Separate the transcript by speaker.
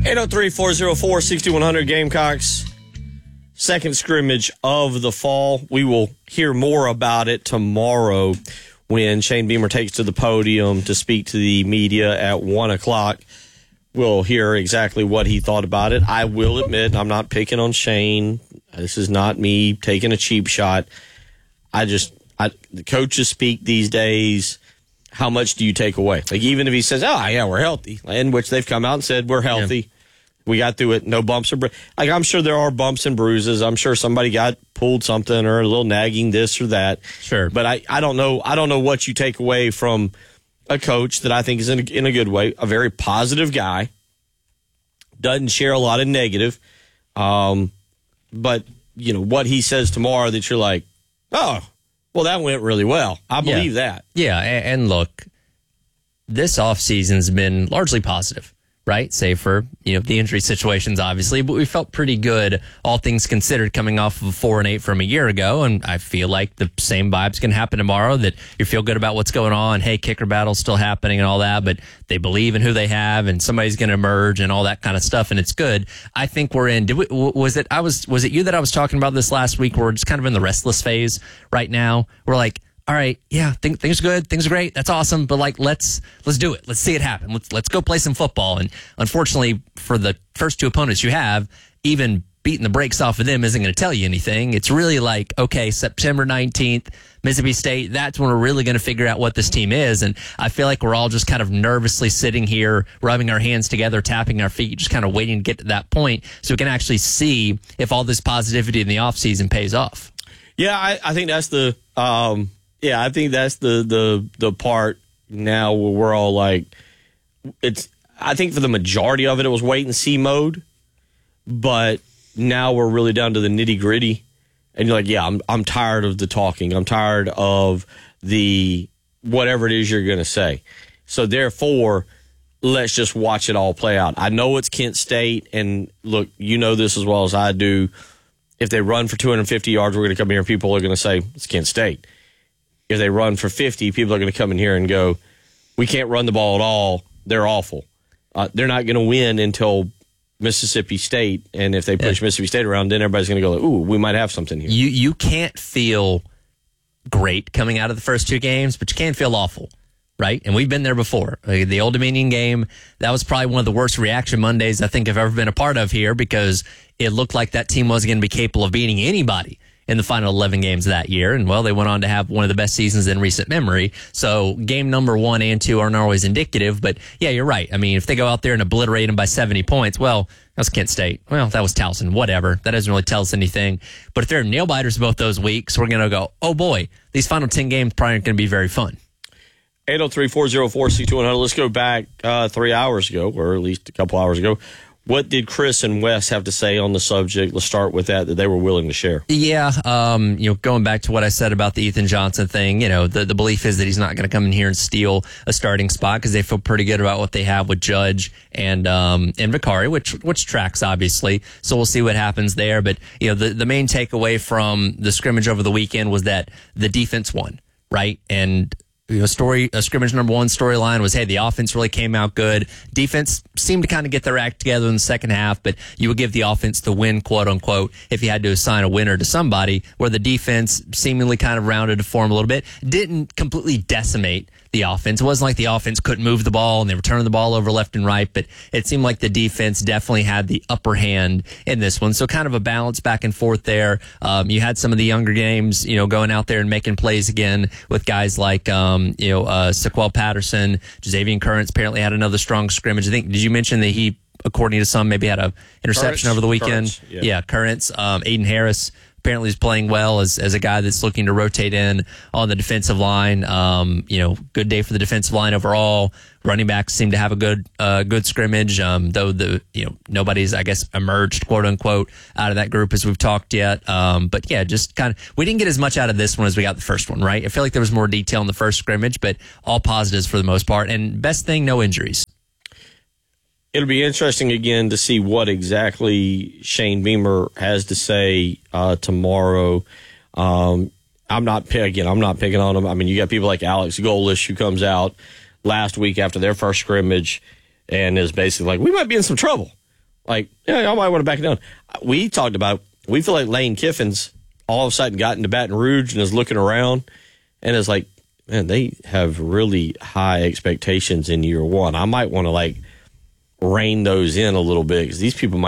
Speaker 1: 803-404-6100 Gamecocks. Second scrimmage of the fall. We will hear more about it tomorrow when Shane Beamer takes to the podium to speak to the media at 1 o'clock. We'll hear exactly what he thought about it. I will admit I'm not picking on Shane. This is not me taking a cheap shot. The coaches speak these days. How much do you take away? Like, even if he says, oh, yeah, we're healthy, in which they've come out and said we're healthy. Yeah. We got through it, no bumps or bruises. Like, I'm sure there are bumps and bruises. I'm sure somebody got pulled something or a little nagging this or that.
Speaker 2: Sure.
Speaker 1: But I don't know. I don't know what you take away from a coach that I think is in a good way, a very positive guy, doesn't share a lot of negative. But, you know, what he says tomorrow that you're like, oh, well, that went really well. I believe that.
Speaker 2: Yeah, and look, this offseason's been largely positive, right? Save for, the injury situations, obviously. But we felt pretty good, all things considered, coming off of 4-8 from a year ago. And I feel like the same vibes can happen tomorrow, that you feel good about what's going on. Hey, kicker battle's still happening and all that, but they believe in who they have and somebody's going to emerge and all that kind of stuff. And it's good. I think we're in. Was it you that I was talking about this last week? We're just kind of in the restless phase right now. We're like, all right, yeah, things are good, things are great, that's awesome, but like let's do it. Let's see it happen. Let's go play some football. And unfortunately, for the first two opponents you have, even beating the brakes off of them isn't going to tell you anything. It's really like, okay, September 19th, Mississippi State, that's when we're really going to figure out what this team is. And I feel like we're all just kind of nervously sitting here, rubbing our hands together, tapping our feet, just kind of waiting to get to that point so we can actually see if all this positivity in the offseason pays off.
Speaker 1: Yeah, I think that's the I think that's the part now where we're all like, I think for the majority of it, it was wait and see mode, but now we're really down to the nitty gritty, and you're like, yeah, I'm tired of the talking. I'm tired of the whatever it is you're going to say. So therefore, let's just watch it all play out. I know it's Kent State, and look, you know this as well as I do. If they run for 250 yards, we're going to come here and people are going to say it's Kent State. If they run for 50, people are going to come in here and go, we can't run the ball at all. They're awful. They're not going to win until Mississippi State. And if they push Mississippi State around, then everybody's going to go, ooh, we might have something here.
Speaker 2: You can't feel great coming out of the first two games, but you can feel awful, right? And we've been there before. The Old Dominion game, that was probably one of the worst reaction Mondays I think I've ever been a part of here, because it looked like that team wasn't going to be capable of beating anybody in the final 11 games that year. And, well, they went on to have one of the best seasons in recent memory. So game number 1 and 2 aren't always indicative. But, yeah, you're right. I mean, if they go out there and obliterate them by 70 points, well, that was Kent State. Well, that was Towson. Whatever. That doesn't really tell us anything. But if they're nail-biters both those weeks, we're going to go, oh, boy, these final 10 games probably aren't going to be very fun.
Speaker 1: 803-404-6200. Let's go back 3 hours ago, or at least a couple hours ago. What did Chris and Wes have to say on the subject? Let's start with that they were willing to share.
Speaker 2: Yeah, going back to what I said about the Ethan Johnson thing, the belief is that he's not going to come in here and steal a starting spot because they feel pretty good about what they have with Judge and Vicari, which tracks, obviously. So we'll see what happens there. But, the main takeaway from the scrimmage over the weekend was that the defense won, right? And scrimmage number 1 storyline was, hey, the offense really came out good. Defense seemed to kind of get their act together in the second half, but you would give the offense the win, quote unquote, if you had to assign a winner to somebody, where the defense seemingly kind of rounded to form a little bit. Didn't completely decimate the offense. It wasn't like the offense couldn't move the ball and they were turning the ball over left and right, but it seemed like the defense definitely had the upper hand in this one. So kind of a balance back and forth there. You had some of the younger games, going out there and making plays again with guys like, Sequel Patterson. Jazavian Currents apparently had another strong scrimmage. I think, did you mention that he, according to some, maybe had an interception over the weekend? Currents. Aiden Harris apparently is playing well as a guy that's looking to rotate in on the defensive line. Good day for the defensive line overall. Running backs seem to have a good scrimmage, though nobody's, I guess, emerged, quote unquote, out of that group as we've talked yet. But yeah, just kind of, we didn't get as much out of this one as we got the first one, right? I feel like there was more detail in the first scrimmage, but all positives for the most part. And best thing, no injuries.
Speaker 1: It'll be interesting again to see what exactly Shane Beamer has to say tomorrow. I'm not picking on him. I mean, you got people like Alex Golish, who comes out last week after their first scrimmage and is basically like, we might be in some trouble. Like, yeah, y'all might want to back it down. We talked about, we feel like Lane Kiffin's all of a sudden got into Baton Rouge and is looking around and is like, man, they have really high expectations in year one. I might want to like rein those in a little bit because these people might